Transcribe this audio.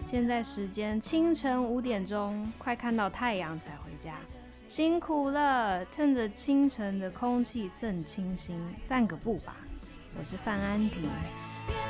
现在时间清晨5点钟，快看到太阳才回家，辛苦了！趁着清晨的空气正清新，散个步吧。我是范安婷。